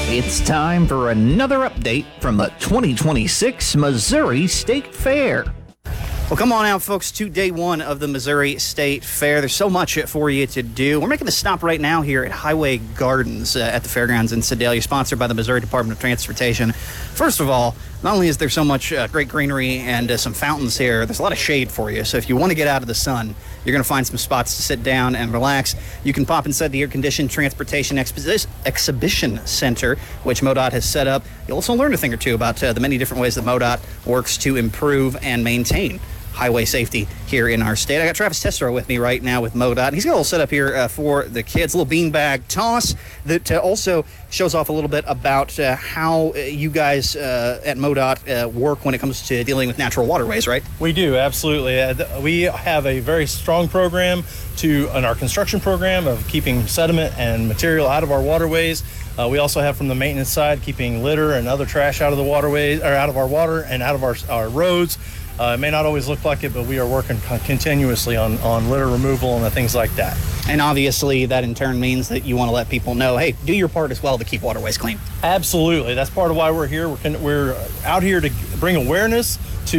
It's time for another update from the 2026 Missouri State Fair. Well, come on out, folks, to day one of the Missouri State Fair. There's so much for you to do. We're making a stop right now here at Highway Gardens at the fairgrounds in Sedalia, sponsored by the Missouri Department of Transportation. First of all, not only is there so much great greenery and some fountains here, there's a lot of shade for you. So if you want to get out of the sun, you're going to find some spots to sit down and relax. You can pop inside the air-conditioned Transportation Exhibition Center, which MoDOT has set up. You'll also learn a thing or two about the many different ways that MoDOT works to improve and maintain highway safety here in our state. I got Travis Tessero with me right now with MoDOT. He's got a little set up here for the kids, a little beanbag toss that also shows off a little bit about how you guys at MoDOT work when it comes to dealing with natural waterways, right? We do, absolutely. We have a very strong program in our construction program of keeping sediment and material out of our waterways. We also have from the maintenance side, keeping litter and other trash out of the waterways, or out of our water and out of our roads. It may not always look like it, but we are working continuously on litter removal and things like that. And obviously that in turn means that you want to let people know, hey, do your part as well to keep waterways clean. Absolutely. That's part of why we're here. We're out here to bring awareness